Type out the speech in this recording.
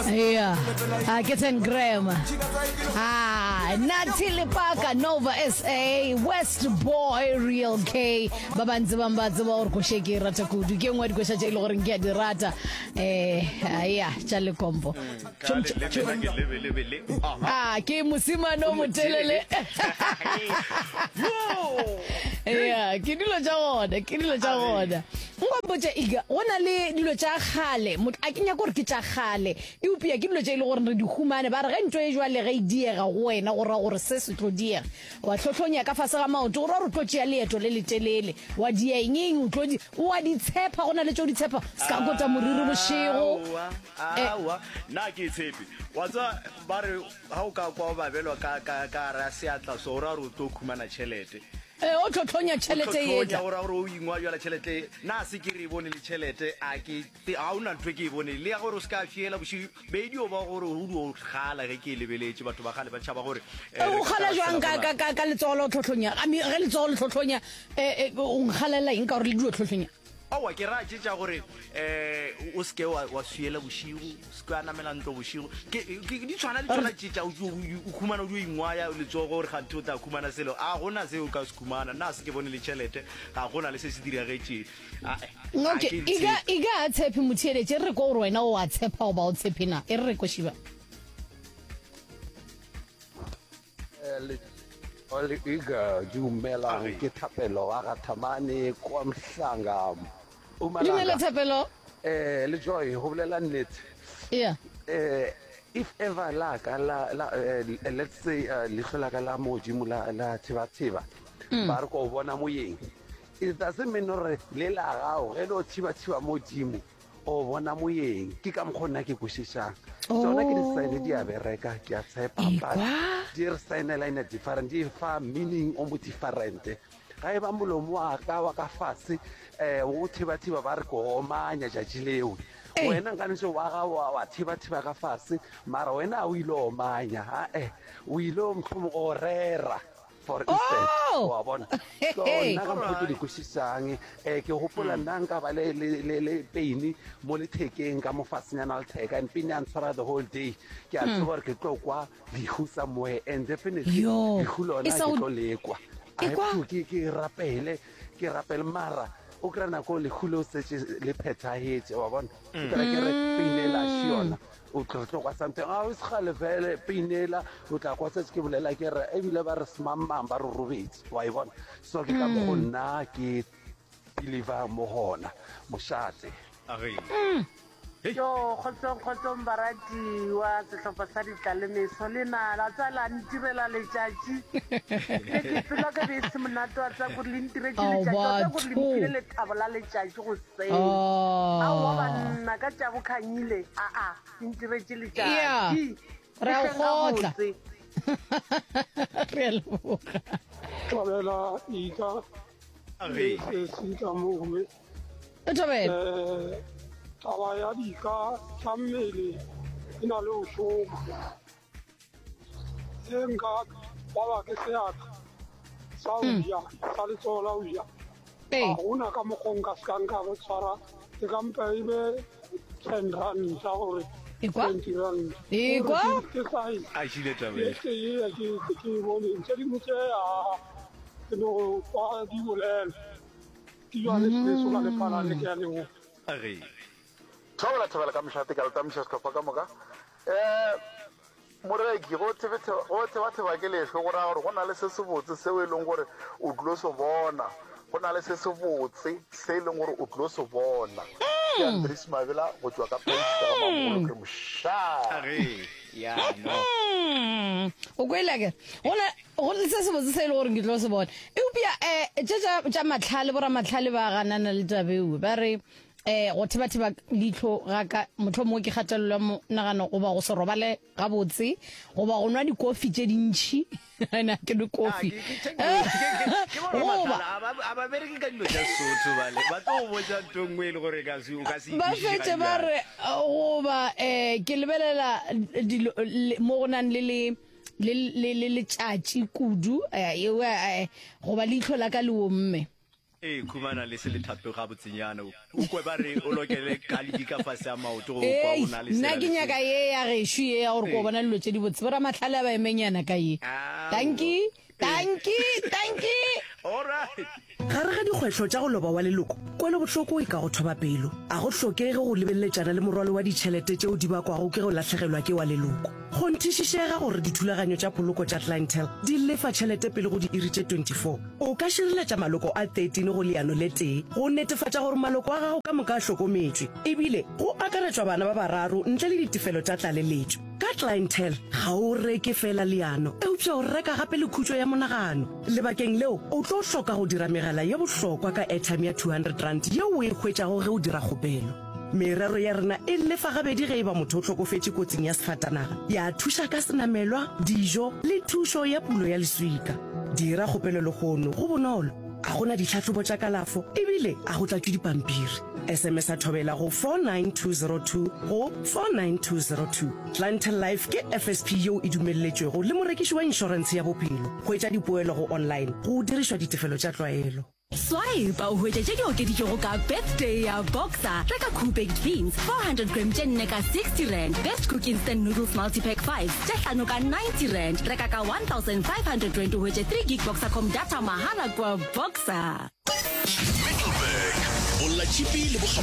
Yeah, get in Graham. Natalie Parker, Nova SA, West Boy, Real K, Babanzi Bambazi ba go shake rata kudu ke ngwa dikwesha tse ile gore nke di rata yeah tshale kompo ke musimano motelele yeah ke dilo tsa gona ngomboje iga ona le dilo tsa khale motho a kenya gore ke tsa khale e upia ke dilo tsa ile gore re di humane ba re ntwe e jwa le ga idiega go wena gore se se tlo diega wa tlhotlhonya ka fase ga maoto gore re tlotse leeto le letelele wa diengeng o tlodi wa di tshepa gona le tso di tshepa ska gota moriri boshego na ke tshepi wa tsa ba re ha o ka kwa ba belwa ka ra se atla so ra ro to khumana chelete o tlhotlhonya chelete yetsa o ra ro ingwa jwa la chelete na se ke re bone le chelete a ke a una ntwe ke bone le ya gore o ska fiela boshi bedio ba gore o du o khala ge ke lebeletse batho ba khale ba tshaba gore o khala jwang ka letsolo tlhotlhonya a mi ge letsolo tlhotlhonya o nghalela eng ka gore le di tlhotlhonya wa ke ra tshitsa gore o ske wa fiela boshigo ska na melantlo boshigo ke di tshwana le tsona tshitsa o khumana o ingwaya le tso gore ga ntota khumana selo a gona se o ka se khumana na se ke bone le chelete ga gona le se se diragetse okay iga tshepi mutheletse re go re wena o a tshepa o ba o tshepina e re go shiba Oli iga jumela ke thapelo aga thamane kwa mhlanga Umalanga le thapelo le joy ho bolela nnete yeah if ever let's say le hlola ka la modimo la thiba ba re go bona moyeng it doesn't mean re le la gao ge lo thiba modimo o bona moyeng ke ka mkhona ke kushishang tsona ke di sign di abereka ke a tshepa ba di re signela in a different fa meaning o mo different ga e ba molomo wa ka fase o thiba ba re go omanya jajileo wena ngane so wa thiba ka fase mara wena o ile omanya o ile mkhlomo o rera for instance wa bona so nna ka mphotse di kushisang ke hopola nna nka ba le peini mo le thekeng ka mofasinyana le theka and pini answer the whole day ke a tswa ke tlo kwa di hu somewhere and definitely di hulona ke tlo lekwa ke rapele mara o krana ko le hulo se le phethahetse wa bona ke re pinela shiona o tlo kwa something o se khale vele pinela o tla kwa se ke bolela ke re e bile ba re smamma ba re robetse wa e bona so ke ka mona ke believer mo hona mo shate yo khotso mbarati wa sehlopha sa ditlalemeso le na la tsala ntirela letšatši ke pelo ka be se monato wa tsa gore le ntiretse letšatši gore le mpile lethabo la letšatši go se a wa banna ka tša bokhanyile ntiretse letšatši ra khotla re loka tlabela ika se ka mo me taba ya dika tša mmele e na le o šoma e nka baba ke seaka sa oya sa letsola oya ga gona ka mokgonka se ka nka bo tshwara ke kampa e be 10 rand tša gore 20 rand ke sai ke bone ntse dingwe tše ke no kwa di bolela ke jwale seso ka lepala le ke a lego Tawala ka mshate ka tamsha ska ka moka moreki go batho ba ke le go ra gore go na le se se botse se we leng gore o tlo so bona go na le se se botse se leng gore o tlo so bona ya Andres Mavela go tswa ka page ka mamolo ke msha ya no o kwela ke go se se botse se le gore ke tlo se bona e upia tja matlhale bora matlhale ba ganana le tabeu ba re go thiba ditlo ga ka motho mo ke gatelelwa mo nagano go ba go se robale ga botse go ba go nwa dikofi tše dintšhi ana ke di kofi ke ba bereke ka dilo tša Sotho bale ba tlo botsa tongwe le gore ka se ba fetse ba re go ba ke lebelela mo go nang le letšatši kudu go ba leitlho la ka le omme khumana le se le thape ga botsenyana o kwe ba re o lokele kali ka fase ya maoto go Hey, kwa ona le nna ke nyaka ye ya gesho ye ya gore ko bona dilo tse di botse bora matlhale a ba emenyana ka ye. Thank you. Alright. Gare ga dikgwetlho tša go loba wa leloko kwele botlhoko e ka go thoba pelo a go tlhokege go lebeletsana le morwalo wa ditšhelete tšeo di bakwago ke go latlhegelwa ke wa leloko go nthišišega gore dithulaganyo tša poloko tša clientele di lefa tšhelete pele go di iri tše 24 o ka šireletša maloko a 13 go leano le tee go netefatša gore maloko a gago ka moka a hlokometswe ebile go akaretšwa bana ba bararo ntle le ditefelo tša tlaleletšo ka clientele ga o reke fela leano eupša o reka gape le khutšo ya monagano lebakeng leo o tlo hloka go dira megala ya bohlokwa ka airtime ya 200 rand yeo o e hwetšago ge o dira kgopelo merero ya rena e lefa gabedi ge e ba motho o tlhokofetše kotsing ya sefatanaga ya thuša ka senamelwa dijo le thušo ya pulo ya leswika dira kgopelo le gono go bonolo a gona ditlhatlhobo tša kalafo ebile a go tlatšwe dipampiri SMS a thobela go 49202 go 49202 Clientele Life ke FSP yeo e dumelletšwego le morekiši wa inšorense ya bophelo go etša dipoelo go online go dirišwa ditefelo tša tlwaelo Swipe au hwetša tše di okeditšego ka birthday ya Boxer reka cool baked beans 400 gram tše nne ka 60 rand best cook instant noodles multipack 5 tše hlano ka 90 rand reka ka 1520 hwetše 3 gig Boxer com data mahala kwa Boxer Middleburg, Ola Chipi le